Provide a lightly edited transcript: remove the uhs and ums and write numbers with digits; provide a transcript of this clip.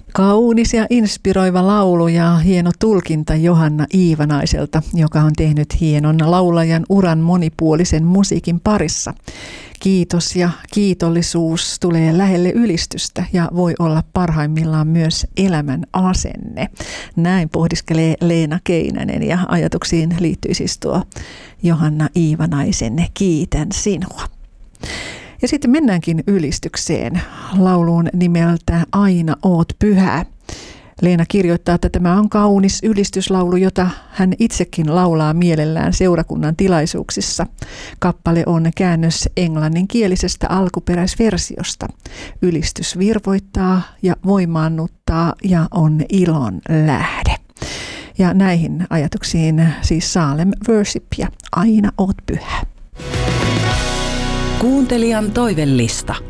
Kaunis ja inspiroiva laulu ja hieno tulkinta Johanna Iivanaiselta, joka on tehnyt hienon laulajan uran monipuolisen musiikin parissa. Kiitos ja kiitollisuus tulee lähelle ylistystä ja voi olla parhaimmillaan myös elämän asenne. Näin pohdiskelee Leena Keinänen ja ajatuksiin liittyy siis tuo Johanna Iivanaisen Kiitän sinua. Ja sitten mennäänkin ylistykseen, lauluun nimeltä Aina oot pyhä. Leena kirjoittaa, että tämä on kaunis ylistyslaulu, jota hän itsekin laulaa mielellään seurakunnan tilaisuuksissa. Kappale on käännös englanninkielisestä alkuperäisversiosta. Ylistys virvoittaa ja voimaannuttaa ja on ilon lähde. Ja näihin ajatuksiin siis Salem Worship ja Aina oot pyhä. Kuuntelijan toivellista.